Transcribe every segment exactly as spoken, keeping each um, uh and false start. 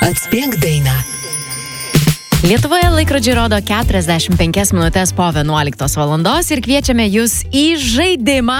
Atspėk dainą. Lietuvoje laikrodžiai rodo keturiasdešimt penkias minutės po vienuoliktos valandos ir kviečiame jūs į žaidimą,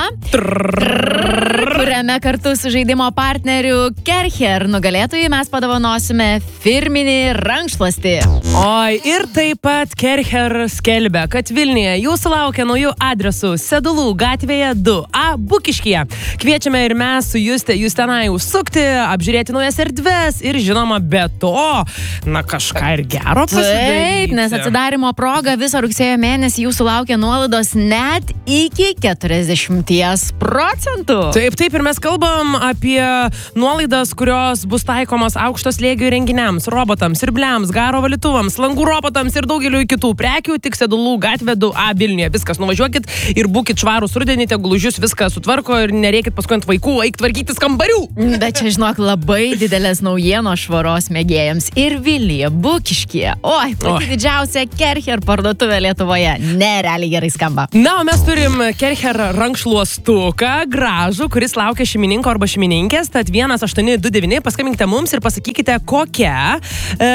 kuriame kartu su žaidimo partneriu Kercher nugalėtojai mes padovanosime firminį rankšluostį. Oi, ir taip pat Kercher skelbia, kad Vilniuje jūsų laukia naujų adresų Sedulų gatvėje du A Bukiškyje. Kviečiame ir mes su Juste jūs tenai užsukti, apžiūrėti naujas erdves ir žinoma be to, na kažką ir gero pasidaryti. Taip, nes atsidarimo proga visą rugsėjo mėnesį jūsų laukia nuolaidos net iki keturiasdešimt procentų. Taip, taip, ir mes kalbam apie nuolaidas, kurios bus taikomos aukšto slėgio renginiams, robotams, siurbliams, garo valytuvams, langų robotams ir daugeliu kitų prekių, tik Sedulų gatvė du A Vilniuje. Viskas, nuvažiuokit ir būkit švarūs rudenį, tegul už jūs viską sutvarko ir nereikit paskui ant vaikų eik tvarkytis kambarių. Bet čia, žinok, labai didelės naujienos švaros mėgėjams ir Vilniuje, Bukiškyje. Oi, pati didžiausia Kercher parduotuvė Lietuvoje. Nerealiai gerai skamba. Na, o mes turim Kercher rankšluostuką gražų, kuris laukia šeimininko arba šeimininkės, tad vienas aštuoni du devyni paskambinkite mums ir pasakykite kokia. E,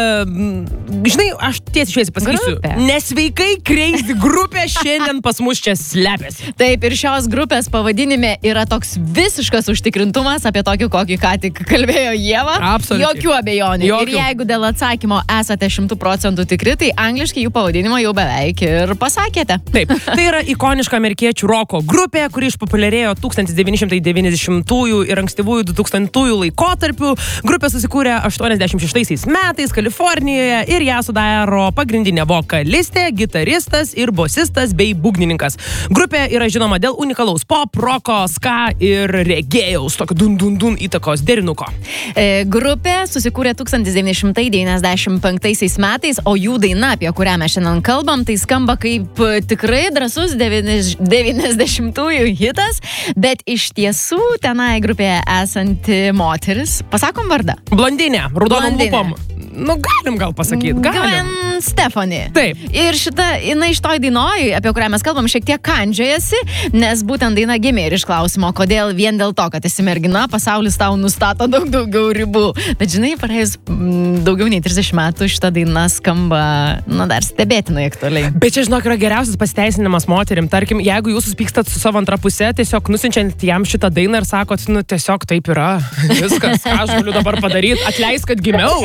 žinai, aš tiesiai šviesiai pasakysiu. Grupė. Nesveikai crazy grupė šiandien pas mus čia slepiasi. Taip, ir šios grupės pavadinime yra toks visiškas užtikrintumas apie tokį, kokį ką tik kalbėjo Ieva. Absoliučiai. Jokių abejonių. Jokių. Ir jeigu dėl atsakymo esate šimtų procentų tikri, tai angliškai jų pavadinimą jau beveik ir pasakėte. Taip, tai yra ikoniška amerikiečių roko grupė, kuri išpopuliarėjo tūkstantis devyni šimtai devyniasdešimtųjų ir ankstyvųjų du tūkstantųjų laikotarpių. Grupė susikūrė aštuoniasdešimt šeštaisiais metais Kalifornijoje ir ją sudaro pagrindinė vokalistė, gitaristas ir bosistas bei būgnininkas. Grupė yra žinoma dėl unikalaus pop, roko, ska ir regėjaus, tokio dun-dun-dun įtakos derinuko. E, grupė susikūrė tūkstantis devyni šimtai devyniasdešimt penktaisiais metais, o jų daina, apie kurią mes šiandien kalbam, tai skamba kaip tikrai drąsus devyniasdešimtųjų hitas, bet iš tiesų tenai grupėje esanti moteris, pasakom vardą? Blondinė, raudonom Blondinė. lūpom. Nu, galim gal pasakyti, galim. Gwen Stefani. Taip. Ir šita, jinai iš toj dainoj, apie kurią mes kalbam, šiek tiek kandžiojasi, nes būtent daina gimė ir iš klausimo, kodėl vien dėl to, kad esi mergina, pasaulis tau nustato daug daugiau ribų. Bet žinai, praėjus mm, daugiau nei trisdešimt metų šita daina skamba, na, dar stebėtinai aktualiai. Bet čia, žinok, yra geriausias pasiteisinimas moterim. Tarkim, jeigu jūs susipykstat su savo antra pusė, tiesiog nusinčiant jam šitą dainą ir sakot, nu, tiesiog taip yra. Viskas, ką aš galiu dabar padaryti, atleisk, kad gimiau.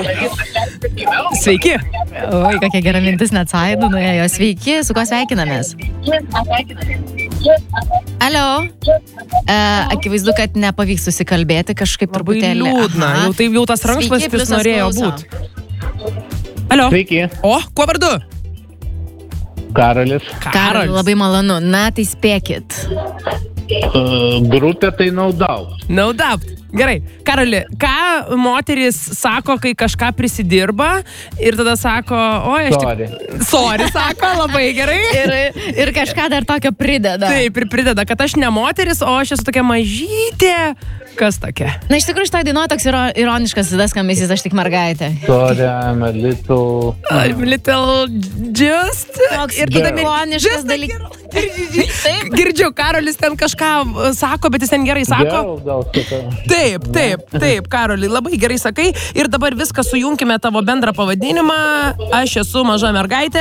Sveiki. Oi, kokia gera mintis, net saidu nuėjo. Sveiki, su kuo sveikinamės? Alio. E, akivaizdu, kad nepavyks susikalbėti kažkaip Labai truputėlį. liūdna. Aha. Jau taip jau tas rankšluostis Sveiki, pliusas norėjo klauso. būti. Alio. Sveiki, O, kuo vardu? Karolis. Karoli, labai malonu. Na, tai spėkit. Uh, grupė tai No Doubt. No doubt. Gerai. Karoli, ką moteris sako, kai kažką prisidirba ir tada sako, oi, aš Sorry. tik... Sorry, sako, labai gerai. Ir, ir kažką dar tokio prideda. Taip, ir prideda, kad aš ne moteris, o aš esu tokia mažytė. Kas tokia? Na, iš tikrųjų, šitoj dainuoje toks iro, ironiškas tas skambesys, aš tik mergaitė. Sorry, I'm a little... I'm little just... Toks ir tada ironiškas just dalykas. Taip. Girdžiu, Karolis ten kažką uh, sako, bet jis ten gerai sako. Gal, gal, sako. Taip, taip, taip, Karoli, labai gerai sakai. Ir dabar viską sujunkime tavo bendrą pavadinimą. Aš esu maža mergaitė.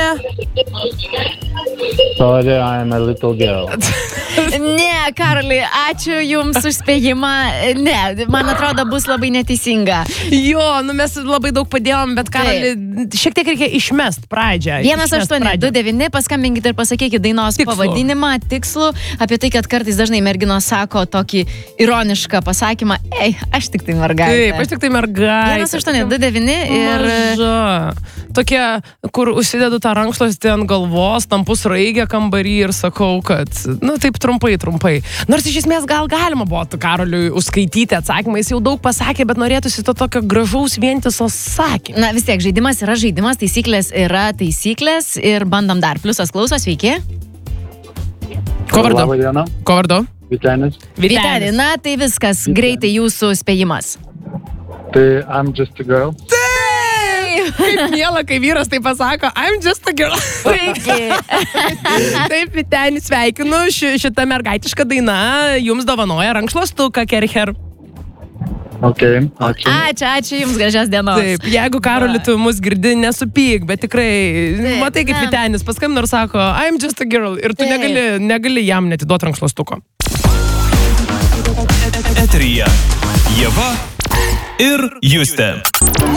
Sorry, I'm a little girl. Ne, Karoli, ačiū Jums už spėjimą. Ne, man atrodo, bus labai neteisinga. Jo, nu mes labai daug padėjom, bet Karoli, šiek tiek reikia išmest pradžią. vienas Išmest aštuoni du pradžią. devyni, paskambinkite ir pasakykite dainos Tikslų. pavadinimą, tikslų, apie tai, kad kartais dažnai merginos sako tokį ironišką pasakymą, ei, aš tik tai mergaitė. Taip, aš tik tai mergaitė. vienas aštuoni du devyni ir... Maža. Tokia, kur užsidedu tą rankšluostį ant galvos, tampu sraigę kambarį ir sakau, kad, nu taip trumpai, trumpai. Nors iš esmės gal galima buvo Karoliui užskaityti atsakymą, jis jau daug pasakė, bet norėtųsi to tokio gražaus vientiso sakinio. Na vis tiek, žaidimas yra žaidimas, taisyklės yra taisyklės ir bandom dar. Pliusas klauso, sveiki. Ko vardu? Labą dieną, Ko vardu? Vytenis. Vyteni, na tai viskas, greitai jūsų spėjimas. Tai I'm just a girl. Kaip miela, kai vyras tai pasako, I'm just a girl. Puikiai. Taip, Vyteni, sveikinu, ši, šita mergaitiška daina jums dovanoja rankšluostuką Kercher. Okay, ačiū. Ačiū, ačiū Jums, gražios dienos. Taip, jeigu Karoli tu mus girdi, nesupyk, bet tikrai, Taip, matai kaip na. Vytenis paskambino ir sako, I'm just a girl, ir tu Taip. negali, negali jam netiduoti rankšluostuko. Eteryje Ieva ir Justė.